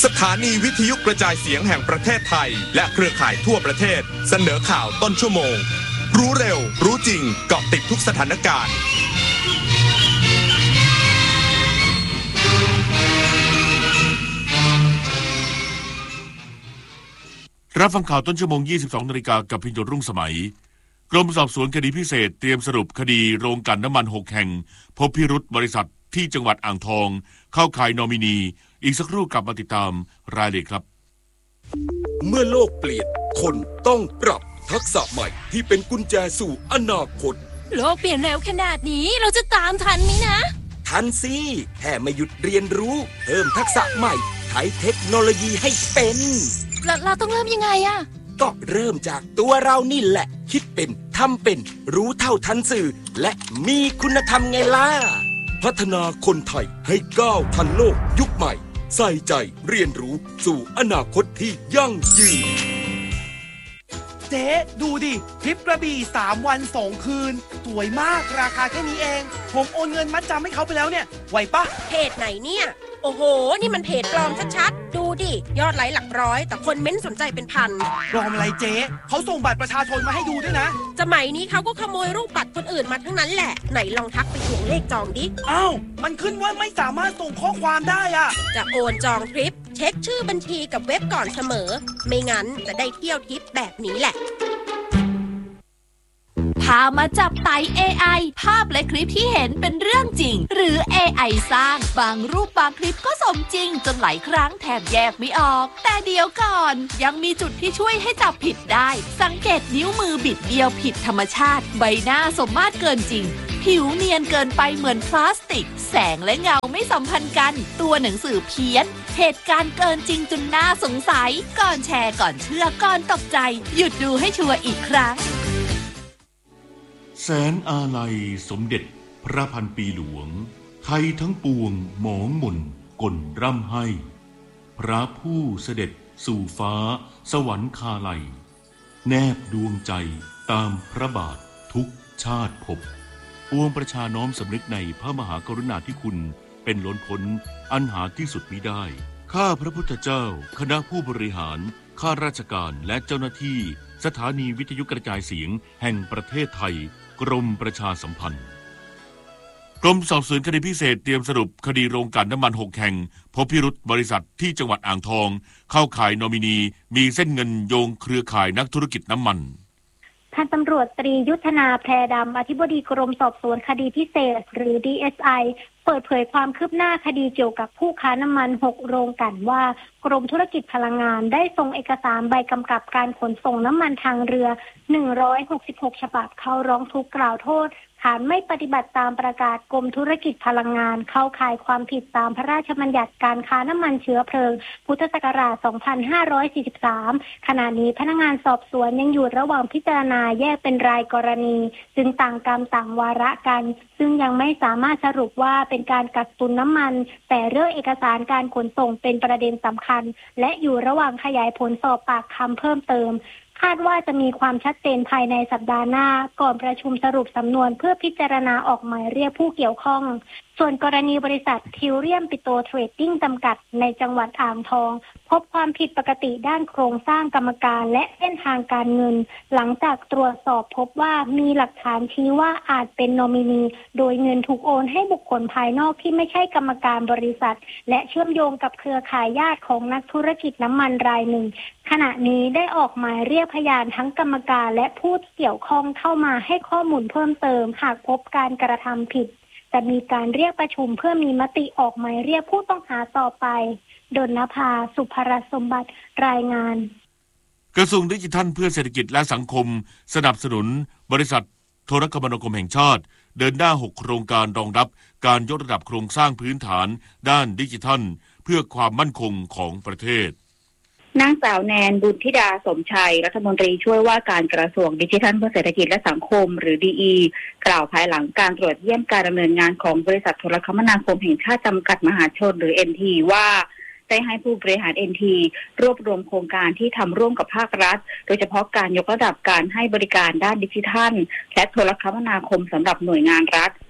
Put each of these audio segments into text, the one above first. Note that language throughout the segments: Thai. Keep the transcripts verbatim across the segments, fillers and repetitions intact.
สถานีวิทยุกระจายเสียงแห่งประเทศไทยและเครือข่ายทั่วประเทศเสนอข่าวต้นชั่วโมงรู้เร็วรู้จริงเกาะติดทุกสถานการณ์รับฟังข่าวต้นชั่วโมง ยี่สิบสอง นาฬิกากับพิญญรุ่งสมัยกรมสอบสวนคดีพิเศษเตรียมสรุปคดีโรงกลั่นน้ำมันหกแห่งพบพิรุธบริษัทที่จังหวัดอ่างทองเข้าข่ายนอมินีอีกสักครู่กลับมาติดตามรายละเอียดครับเมื่อโลกเปลี่ยนคนต้องปรับทักษะใหม่ที่เป็นกุญแจสู่อนาคตโลกเปลี่ยนเร็วขนาดนี้เราจะตามทันไหมนะทันสิแค่ไม่หยุดเรียนรู้เพิ่มทักษะใหม่ใช้เทคโนโลยีให้เป็นเราเราต้องเริ่มยังไงอะก็เริ่มจากตัวเรานี่แหละคิดเป็นทำเป็นรู้เท่าทันสื่อและมีคุณธรรมไงล่ะพัฒนาคนไทยให้ก้าวทันโลกยุคใหม่ใส่ใจเรียนรู้สู่อนาคตที่ยั่งยืนเจ๊ดูดิทริปกระบี่สามวันสองคืนสวยมากราคาแค่นี้เองผมโอนเงินมัดจำให้เขาไปแล้วเนี่ยไหวปะเพจไหนเนี่ยโอ้โหนี่มันเพจปลอมชัดๆดูดิยอดไลค์หลักร้อยแต่คนเม้นสนใจเป็นพันปลอมอะไรเจ๊เขาส่งบัตรประชาชนมาให้ดูด้วยนะสมัยนี้เขาก็ขโมยรูปบัตรคนอื่นมาทั้งนั้นแหละไหนลองทักไปทวงเลขจองดิอ้าวมันขึ้นว่าไม่สามารถส่งข้อความได้อะจะโอนจองทริปเช็คชื่อบัญชีกับเว็บก่อนเสมอไม่งั้นจะได้เที่ยวทริปแบบนี้แหละพามาจับไต่ เอ ไอ ภาพและคลิปที่เห็นเป็นเรื่องจริงหรือ เอ ไอ สร้างบางรูปบางคลิปก็สมจริงจนหลายครั้งแทบแยกไม่ออกแต่เดี๋ยวก่อนยังมีจุดที่ช่วยให้จับผิดได้สังเกตนิ้วมือบิดเบี้ยวผิดธรรมชาติใบหน้าสมมาตรเกินจริงผิวเนียนเกินไปเหมือนพลาสติกแสงและเงาไม่สัมพันธ์กันตัวหนังสือเพี้ยนเหตุการณ์เกินจริงจนน่าสงสัยก่อนแชร์ก่อนเชื่อก่อนตกใจหยุดดูให้ชัวร์อีกครั้งแสนอาลัยสมเด็จพระพันปีหลวงไทยทั้งปวงหมองหม่นก่นร่ำให้พระผู้เสด็จสู่ฟ้าสวรรคาลัยแนบดวงใจตามพระบาททุกชาติภพปวงประชาน้อมสำนึกในพระมหากรุณาธิคุณเป็นล้นพ้นอันหาที่สุดมิได้ข้าพระพุทธเจ้าคณะผู้บริหารข้าราชการและเจ้าหน้าที่สถานีวิทยุกระจายเสียงแห่งประเทศไทยกรมประชาสัมพันธ์กรมสอบสวนคดีพิเศษเตรียมสรุปคดีโรงกลั่นน้ำมันหกแห่งพบพิรุธบริษัทที่จังหวัดอ่างทองเข้าข่ายนอมินีมีเส้นเงินโยงเครือข่ายนักธุรกิจน้ำมันพันตำรวจตรียุทธนาแพรดำอธิบดีกรมสอบสวนคดีพิเศษหรือ ดี เอส ไอ เปิดเผยความคืบหน้าคดีเกี่ยวกับผู้ค้าน้ำมันหกโรงกลั่นว่ากรมธุรกิจพลังงานได้ส่งเอกสารใบกำกับการขนส่งน้ำมันทางเรือหนึ่งร้อยหกสิบหกฉบับเข้าร้องทุกข์กล่าวโทษฐานไม่ปฏิบัติตามประกาศกรมธุรกิจพลังงานเข้าข่ายความผิดตามพระราชบัญญัติการค้าน้ำมันเชื้อเพลิงพุทธศักราชสองพันห้าร้อยสี่สิบสามขณะนี้พนักงานสอบสวนยังอยู่ระหว่างพิจารณาแยกเป็นรายกรณีจึงต่างกรรมต่างวาระกันซึ่งยังไม่สามารถสรุปว่าเป็นการกักตุนน้ำมันแต่เรื่องเอกสารการขนส่งเป็นประเด็นสำคัญและอยู่ระหว่างขยายผลสอบปากคำเพิ่มเติมคาดว่าจะมีความชัดเจนภายในสัปดาห์หน้าก่อนประชุมสรุปสำนวนเพื่อพิจารณาออกหมายเรียกผู้เกี่ยวข้องส่วนกรณีบริษัททิวเรียมปิโตรเทรดดิ้งจำกัดในจังหวัดอ่างทองพบความผิดปกติด้านโครงสร้างกรรมการและเส้นทางการเงินหลังจากตรวจสอบพบว่ามีหลักฐานชี้ว่าอาจเป็นนอมินีโดยเงินถูกโอนให้บุคคลภายนอกที่ไม่ใช่กรรมการบริษัทและเชื่อมโยงกับเครือข่ายญาติของนักธุรกิจน้ำมันรายหนึ่งขณะนี้ได้ออกหมายเรียกพยานทั้งกรรมการและผู้เกี่ยวข้องเข้ามาให้ข้อมูลเพิ่มเติมหากพบการกระทำผิดจะมีการเรียกประชุมเพื่อมีมติออกหมายเรียกผู้ต้องหาต่อไปดลนภาสุภรสมบัติรายงานกระทรวงดิจิทัลเพื่อเศรษฐกิจและสังคมสนับสนุนบริษัทโทรคมนาคมแห่งชาติเดินหน้าหกโครงการรองรับการยกระดับโครงสร้างพื้นฐานด้านดิจิทัลเพื่อความมั่นคงของประเทศนางสาวแนนบุญธิดาสมชัยรัฐมนตรีช่วยว่าการกระทรวงดิจิทัลเพื่อเศรษฐกิจและสังคมหรือ ดี อี กล่าวภายหลังการตรวจเยี่ยมการดำเนินงานของบริษัทโทรคมนาคมแห่งชาติจำกัดมหาชนหรือ เอ็น ที ว่าได้ให้ผู้บริหาร เอ็น ที รวบรวมโครงการที่ทำร่วมกับภาครัฐโดยเฉพาะการยกระดับการให้บริการด้านดิจิทัลและโทรคมนาคมสำหรับหน่วยงานรัฐ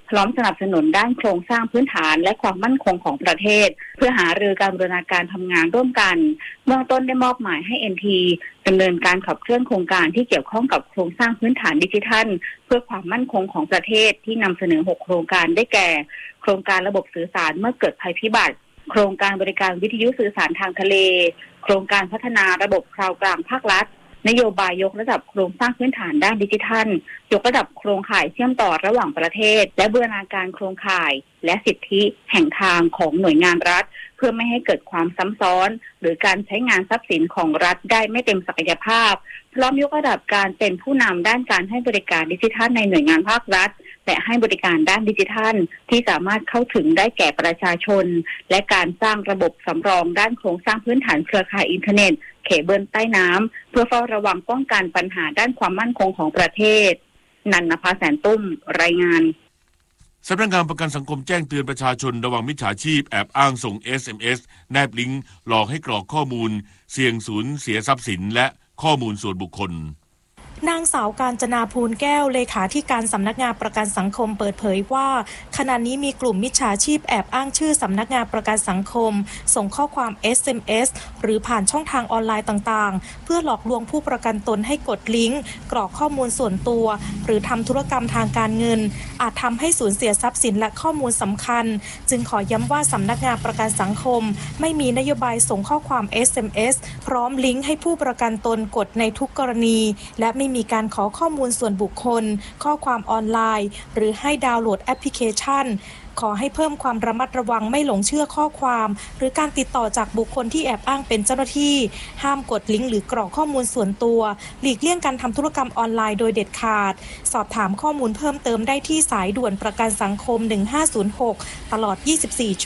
พร้อมสนับสนุนด้านโครงสร้างพื้นฐานและความมั่นคงของประเทศเพื่อหารือการบูรณาการทำงานร่วมกันเบื้องต้นได้มอบหมายให้ เอ็น ที ดำเนินการขับเคลื่อนโครงการที่เกี่ยวข้องกับโครงสร้างพื้นฐานดิจิทัลเพื่อความมั่นคงของประเทศที่นำเสนอหกโครงการได้แก่โครงการระบบสื่อสารเมื่อเกิดภัยพิบัติโครงการบริการวิทยุสื่อสารทางทะเลโครงการพัฒนาระบบคลาวด์กลางภาครัฐนโยบายยกระดับโครงสร้างพื้นฐานด้านดิจิทัลยกระดับโครงข่ายเชื่อมต่อระหว่างประเทศและบูรณาการโครงข่ายและสิทธิแห่งทางของหน่วยงานรัฐเพื่อไม่ให้เกิดความซ้ำซ้อนหรือการใช้งานทรัพย์สินของรัฐได้ไม่เต็มศักยภาพพร้อมยกระดับการเป็นผู้นำด้านการให้บริการดิจิทัลในหน่วยงานภาครัฐและให้บริการด้านดิจิทัลที่สามารถเข้าถึงได้แก่ประชาชนและการสร้างระบบสำรองด้านโครงสร้างพื้นฐานเครือข่ายอินเทอร์เน็ตเคเบิลใต้น้ำเพื่อเฝ้าระวังป้องกันปัญหาด้านความมั่นคงของประเทศนันนภาแสนตุ้มรายงานสำนักงานประกันสังคมแจ้งเตือนประชาชนระวังมิจฉาชีพแอบอ้างส่ง เอส เอ็ม เอส แนบลิงก์หลอกให้กรอกข้อมูลเสี่ยงสูญเสียทรัพย์สินและข้อมูลส่วนบุคคลนางสาวกาญจนาภูลแก้วเลขาธิการสำนักงานประกันสังคมเปิดเผยว่าขณะนี้มีกลุ่มมิจฉาชีพแอบอ้างชื่อสำนักงานประกันสังคมส่งข้อความ เอส เอ็ม เอส หรือผ่านช่องทางออนไลน์ต่างๆเพื่อหลอกลวงผู้ประกันตนให้กดลิงก์กรอกข้อมูลส่วนตัวหรือทำธุรกรรมทางการเงินอาจทำให้สูญเสียทรัพย์สินและข้อมูลสำคัญจึงขอย้ำว่าสำนักงานประกันสังคมไม่มีนโยบายส่งข้อความ เอส เอ็ม เอส พร้อมลิงก์ให้ผู้ประกันตนกดในทุกกรณีและไม่มีการขอข้อมูลส่วนบุคคลข้อความออนไลน์หรือให้ดาวน์โหลดแอปพลิเคชันขอให้เพิ่มความระมัดระวังไม่หลงเชื่อข้อความหรือการติดต่อจากบุคคลที่แอบอ้างเป็นเจ้าหน้าที่ห้ามกดลิงก์หรือกรอกข้อมูลส่วนตัวหลีกเลี่ยงการทำธุรกรรมออนไลน์โดยเด็ดขาดสอบถามข้อมูลเพิ่มเติมได้ที่สายด่วนประกันสังคมหนึ่งห้าศูนย์หกตลอดยี่สิบสี่ชั่วโมง